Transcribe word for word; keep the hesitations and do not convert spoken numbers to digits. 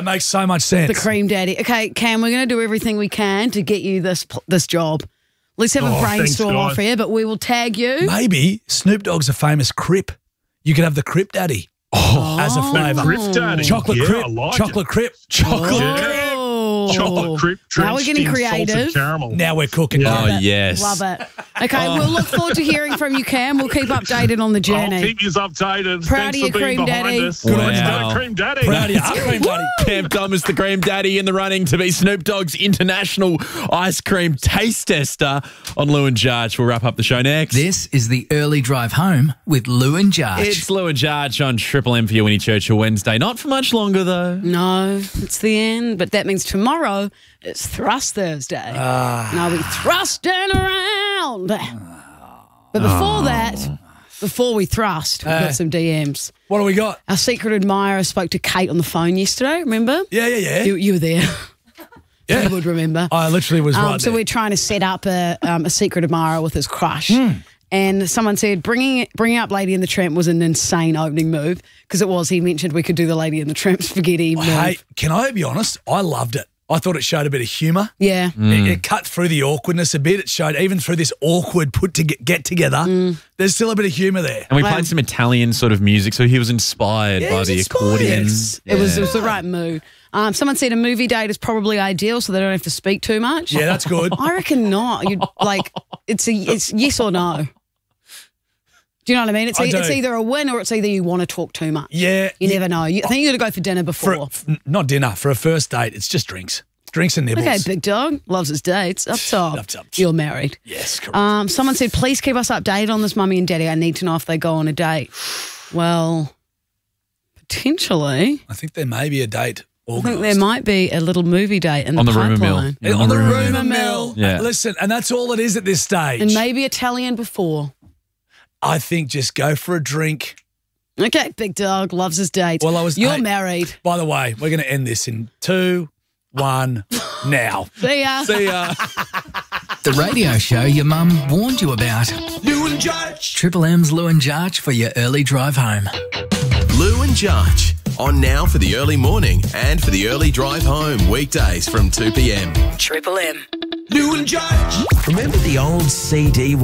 It makes so much sense. The cream daddy. Okay, Cam, we're going to do everything we can to get you this this job. Let's have Oh, a thanks, brainstorm guys. off here, but we will tag you. Maybe Snoop Dogg's a famous Crip. You could have the Crip Daddy Oh. as a flavour. Crip Daddy. Chocolate Yeah, Crip. I like chocolate it. Crip. Chocolate Crip. Oh. Chocolate Crip Now we're drenched getting in creative. salted caramel. Now we're cooking. Yeah. Oh, Love it. yes. Love it. Okay, we'll look forward to hearing from you, Cam. We'll keep updated on the I'll journey. keep you updated. Proud Thanks of you, for being Cream behind Daddy. us. Good on you. Wow. Cream Daddy. Proud of you. Up, Cream Daddy. Cam Thomas, the Cream Daddy, in the running to be Snoop Dogg's international ice cream taste tester on Lou and Jarch. We'll wrap up the show next. This is the early drive home with Lou and Jarch. It's Lou and Jarch on Triple M for your Winnie Churchill Wednesday. Not for much longer, though. No, it's the end. But that means tomorrow it's Thrust Thursday. Ah. And I'll be thrusting around. But before that, before we thrust, we've Uh. got some D Ms. What do we got? Our secret admirer spoke to Kate on the phone yesterday, remember? Yeah, yeah, yeah. You, you were there. Yeah. You would remember. I literally was Um, right so there. we're trying to set up a, um, a secret admirer with his crush. Hmm. And someone said bringing bringing up Lady and the Tramp was an insane opening move because it was. He mentioned we could do the Lady and the Tramp spaghetti move. Hey, can I be honest? I loved it. I thought it showed a bit of humour. Yeah. It, it cut through the awkwardness a bit. It showed even through this awkward put to get, get together, Mm. there's still a bit of humour there. And we Wow. played some Italian sort of music, so he was inspired Yeah, by he was the inspired. accordion. Yes. It was Yeah. it was the right move. Um, someone said a movie date is probably ideal, so they don't have to speak too much. Yeah, that's good. I reckon not. You like it's a it's yes or no. Do you know what I mean? It's, I e- do. it's either a win or it's either you want to talk too much. Yeah. You never know. You, I think you got to go for dinner For, before. f- not dinner. For a first date, it's just drinks. Drinks and nibbles. Okay, big dog loves his dates. Up top. Up top. You're married. Yes, correct. Um, someone said, please keep us updated on this mummy and daddy. I need to know if they go on a date. Well, potentially. I think there may be a date I organised. think there might be a little movie date in On the the rumour mill. pipeline. Yeah, on the rumour rumour mill. mill. Yeah. Listen, and that's all it is at this stage. And maybe Italian before. I think just go for a drink. Okay, big dog loves his dates. Well, I was- You're hey- married. By the way, we're going to end this in two, one, now. See ya. See ya. The radio show your mum warned you about. Lou and Judge. Triple M's Lou and Jarch for your early drive home. Lou and Jarch, on now for the early morning and for the early drive home, weekdays from two p.m. Triple M. Lou and Judge. Remember the old C D